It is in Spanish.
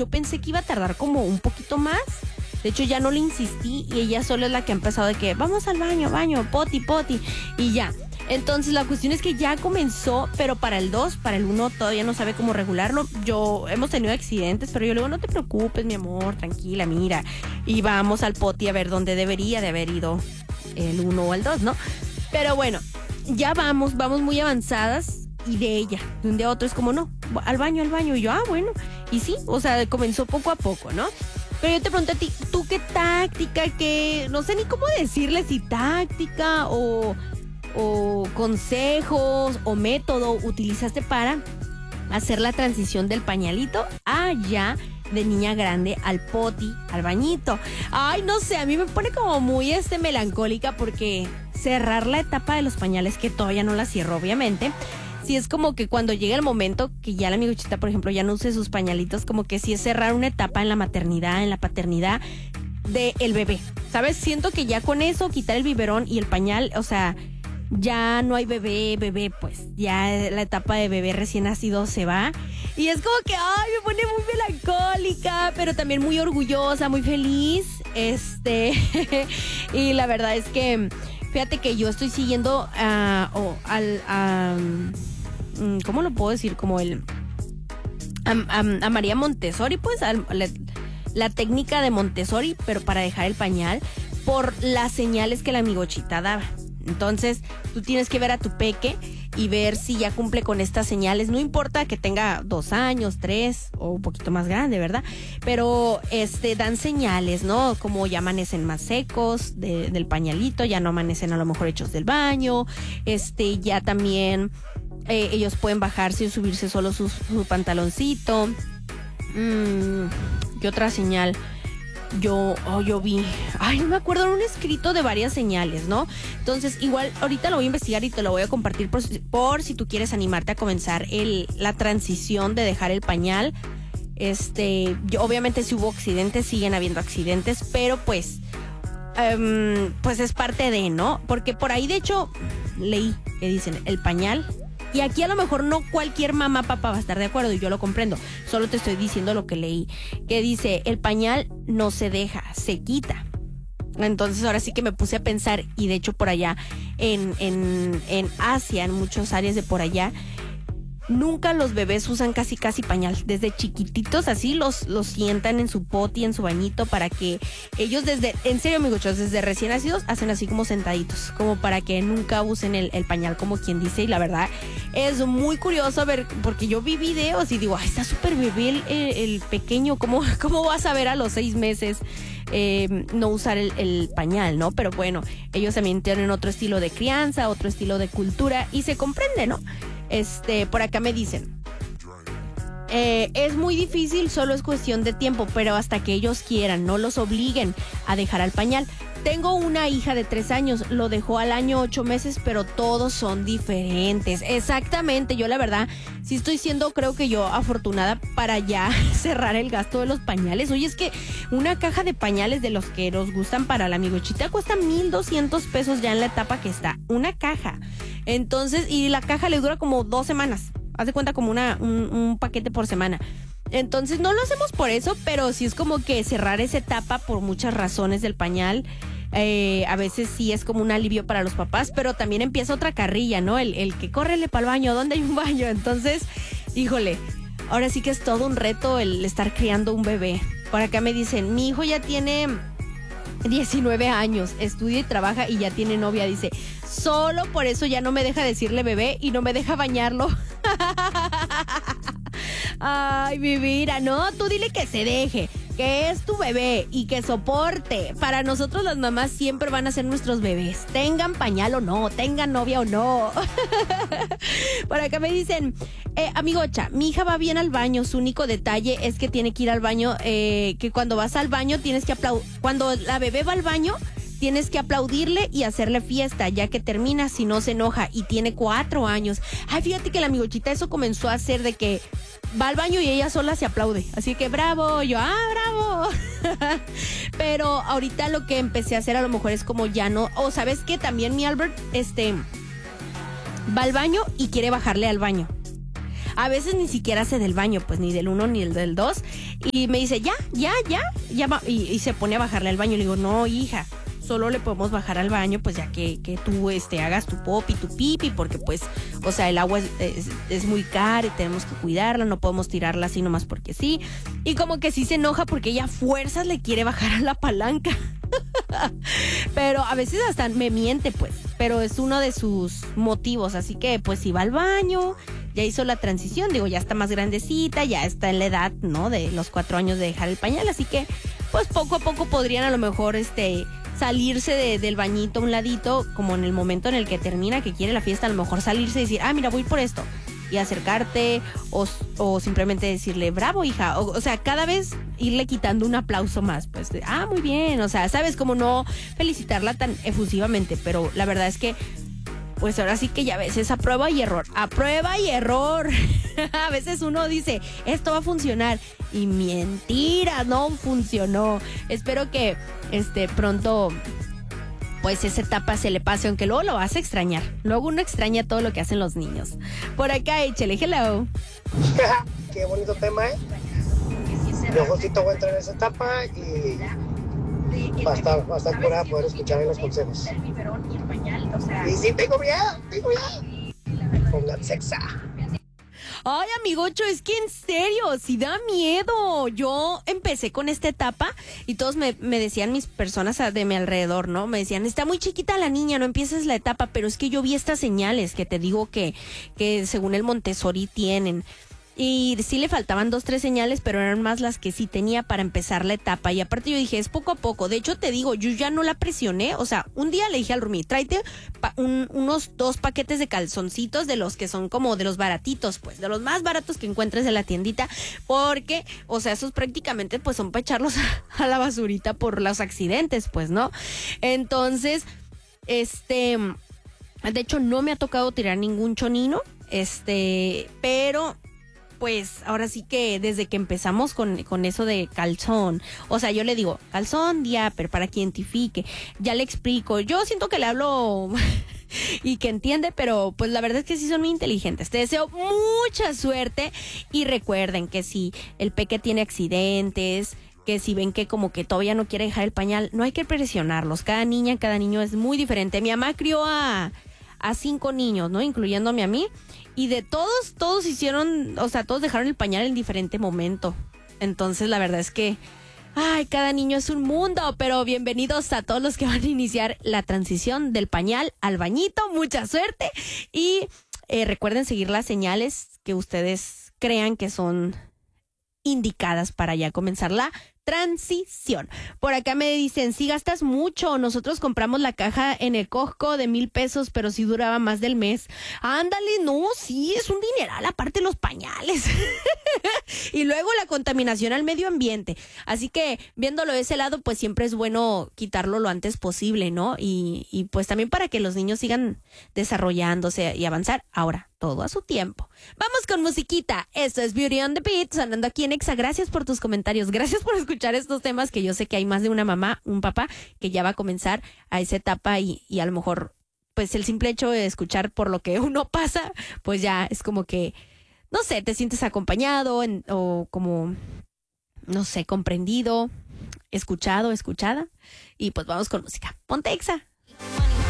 yo pensé que iba a tardar como un poquito más. De hecho, ya no le insistí y ella sola es la que ha empezado de que vamos al baño, poti, y ya. Entonces, la cuestión es que ya comenzó, pero para el 2, para el 1 todavía no sabe cómo regularlo. Hemos tenido accidentes, pero yo le digo, no te preocupes, mi amor, tranquila, mira. Y vamos al poti a ver dónde debería de haber ido el 1 o el 2, ¿no? Pero bueno, ya vamos muy avanzadas y de ella, de un día a otro es como, no, al baño. Y yo, bueno. Y sí, o sea, comenzó poco a poco, ¿no? Pero yo te pregunto a ti, ¿tú qué táctica, no sé ni cómo decirle, si táctica o consejos o método utilizaste para hacer la transición del pañalito ya de niña grande al poti, al bañito? Ay, no sé, a mí me pone como muy melancólica porque cerrar la etapa de los pañales, que todavía no la cierro, obviamente. Sí, es como que cuando llega el momento que ya la amiguchita, por ejemplo, ya no use sus pañalitos, como que sí es cerrar una etapa en la maternidad, en la paternidad del bebé, ¿sabes? Siento que ya con eso, quitar el biberón y el pañal, o sea, ya no hay bebé, pues ya la etapa de bebé recién nacido se va. Y es como que, me pone muy melancólica, pero también muy orgullosa, muy feliz. Y la verdad es que, fíjate que yo estoy siguiendo ¿cómo lo puedo decir? Como a María Montessori, pues, la técnica de Montessori, pero para dejar el pañal, por las señales que la amigochita daba. Entonces, tú tienes que ver a tu peque y ver si ya cumple con estas señales. No importa que tenga 2 años, 3 o un poquito más grande, ¿verdad? Pero dan señales, ¿no? Como ya amanecen más secos del pañalito, ya no amanecen a lo mejor hechos del baño. Ya también ellos pueden bajarse y subirse solo su pantaloncito. ¿Qué otra señal? Yo vi, no me acuerdo, en un escrito de varias señales, ¿no? Entonces, igual, ahorita lo voy a investigar y te lo voy a compartir por si tú quieres animarte a comenzar la transición de dejar el pañal. Obviamente si hubo accidentes, siguen habiendo accidentes, pero pues es parte de, ¿no? Porque por ahí, de hecho, leí que dicen, el pañal. Y aquí a lo mejor no cualquier mamá, papá va a estar de acuerdo y yo lo comprendo. Solo te estoy diciendo lo que leí. Que dice, el pañal no se deja, se quita. Entonces ahora sí que me puse a pensar, y de hecho por allá en Asia, en muchas áreas de por allá, nunca los bebés usan casi pañal. Desde chiquititos así los sientan en su poti, en su bañito, para que ellos en serio, amigos, desde recién nacidos hacen así como sentaditos, como para que nunca usen el pañal, como quien dice. Y la verdad es muy curioso ver, porque yo vi videos y digo, está súper bebé el pequeño, ¿cómo vas a ver a los 6 meses no usar el pañal, ¿no? Pero bueno, ellos también tienen otro estilo de crianza, otro estilo de cultura, y se comprende, ¿no? Por acá me dicen, es muy difícil, solo es cuestión de tiempo, pero hasta que ellos quieran, no los obliguen a dejar al pañal. Tengo una hija de 3 años, lo dejó al año 8 meses, pero todos son diferentes. Exactamente, yo la verdad sí estoy siendo, creo que yo, afortunada para ya cerrar el gasto de los pañales. Oye, es que una caja de pañales de los que nos gustan para la amigochita cuesta 1,200 pesos ya en la etapa que está. Una caja. Entonces, y la caja le dura como 2 semanas. Haz de cuenta como un paquete por semana. Entonces no lo hacemos por eso, pero sí es como que cerrar esa etapa por muchas razones del pañal. A veces sí es como un alivio para los papás, pero también empieza otra carrilla, ¿no? El que córrele para el baño, ¿dónde hay un baño? Entonces, híjole, ahora sí que es todo un reto el estar criando un bebé. Por acá me dicen, mi hijo ya tiene 19 años, estudia y trabaja y ya tiene novia. Dice, solo por eso ya no me deja decirle bebé y no me deja bañarlo. Ay, mi vida, no, tú dile que se deje, que es tu bebé y que soporte. Para nosotros las mamás siempre van a ser nuestros bebés, tengan pañal o no, tengan novia o no. Por acá me dicen, amigocha, mi hija va bien al baño, su único detalle es que tiene que ir al baño, que cuando vas al baño tienes que cuando la bebé va al baño, tienes que aplaudirle y hacerle fiesta, ya que termina, si no se enoja, y tiene 4 años. Ay, fíjate que la amigochita eso comenzó a hacer, de que va al baño y ella sola se aplaude. Así que bravo, yo, bravo. Pero ahorita lo que empecé a hacer a lo mejor es como ya no, o ¿sabes qué? También mi Albert, va al baño y quiere bajarle al baño. A veces ni siquiera hace del baño, pues ni del 1 ni del 2. Y me dice, ya va. Y se pone a bajarle al baño. Le digo, no, hija, solo le podemos bajar al baño, pues ya que tú hagas tu pop y tu pipi, porque pues, o sea, el agua es muy cara y tenemos que cuidarla, no podemos tirarla así nomás porque sí. Y como que sí se enoja porque ella a fuerzas le quiere bajar a la palanca. Pero a veces hasta me miente, pues, pero es uno de sus motivos, así que pues si va al baño, ya hizo la transición, digo, ya está más grandecita, ya está en la edad, ¿no? De los 4 años de dejar el pañal, así que pues poco a poco podrían a lo mejor salirse del bañito a un ladito, como en el momento en el que termina, que quiere la fiesta, a lo mejor salirse y decir, mira, voy por esto, y acercarte, o simplemente decirle, bravo, hija, o sea, cada vez irle quitando un aplauso más, pues, muy bien, o sea, sabes, como no felicitarla tan efusivamente, pero la verdad es que pues ahora sí que ya ves, es a prueba y error. A prueba y error. A veces uno dice, esto va a funcionar. Y mentira, no funcionó. Espero que pronto pues esa etapa se le pase, aunque luego lo vas a extrañar. Luego uno extraña todo lo que hacen los niños. Por acá, échale, hello. Qué bonito tema, ¿eh? Yo justito voy a entrar en esa etapa y va a estar curada poder escuchar los consejos. Y sí, tengo miedo. Pongan sexa. Ay, amigocho, es que en serio, sí da miedo. Yo empecé con esta etapa y todos me decían, mis personas de mi alrededor, ¿no? Me decían, está muy chiquita la niña, no empieces la etapa, pero es que yo vi estas señales que te digo que según el Montessori tienen. Y sí le faltaban 2, 3 señales, pero eran más las que sí tenía para empezar la etapa. Y aparte yo dije, es poco a poco. De hecho, te digo, yo ya no la presioné. O sea, un día le dije al Rumi, tráete unos 2 paquetes de calzoncitos de los que son como de los baratitos, pues, de los más baratos que encuentres en la tiendita. Porque, o sea, esos prácticamente pues son para echarlos a la basurita por los accidentes, pues, ¿no? Entonces, de hecho, no me ha tocado tirar ningún chonino, pero pues ahora sí que desde que empezamos con eso de calzón, o sea, yo le digo, calzón, diaper, para que identifique, ya le explico, yo siento que le hablo y que entiende, pero pues la verdad es que sí son muy inteligentes. Te deseo mucha suerte y recuerden que si el peque tiene accidentes, que si ven que como que todavía no quiere dejar el pañal, no hay que presionarlos, cada niña, cada niño es muy diferente. Mi mamá crió a 5 niños, ¿no? Incluyéndome a mí. Y de todos hicieron, o sea, todos dejaron el pañal en diferente momento. Entonces, la verdad es que, cada niño es un mundo. Pero bienvenidos a todos los que van a iniciar la transición del pañal al bañito. Mucha suerte. Y recuerden seguir las señales que ustedes crean que son indicadas para ya comenzar la transición. Por acá me dicen, sí gastas mucho, nosotros compramos la caja en el Costco de 1,000 pesos, pero sí duraba más del mes. Ándale, no, sí, es un dineral, aparte los pañales. Y luego la contaminación al medio ambiente. Así que, viéndolo de ese lado, pues siempre es bueno quitarlo lo antes posible, ¿no? Y pues también para que los niños sigan desarrollándose y avanzar. Ahora, todo a su tiempo. Vamos con musiquita. Esto es Beauty on the Beat, sonando aquí en Exa. Gracias por tus comentarios. Gracias por escuchar estos temas, que yo sé que hay más de una mamá, un papá, que ya va a comenzar a esa etapa y a lo mejor, pues el simple hecho de escuchar por lo que uno pasa, pues ya es como que, no sé, te sientes acompañado o como, no sé, comprendido, escuchado, escuchada. Y pues vamos con música. Ponte Exa.